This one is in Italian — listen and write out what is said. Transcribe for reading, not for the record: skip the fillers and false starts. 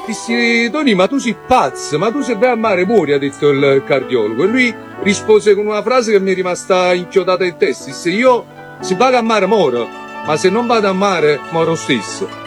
Dissi, Tony, ma tu sei pazzo, ma tu se vai a mare muori, ha detto il cardiologo. E lui rispose con una frase che mi è rimasta inchiodata in testa. Disse, io se vado a mare moro, ma se non vado a mare moro stesso.